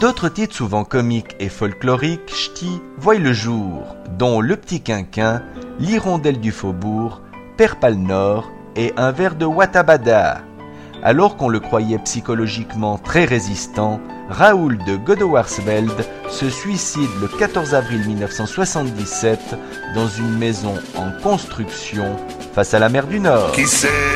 D'autres titres souvent comiques et folkloriques ch'tis voient le jour, dont Le Petit Quinquin, L'Hirondelle du Faubourg, Père Pal Nord et Un verre de Watabada. Alors qu'on le croyait psychologiquement très résistant, Raoul de Godewarsveld se suicide le 14 avril 1977 dans une maison en construction face à la mer du Nord.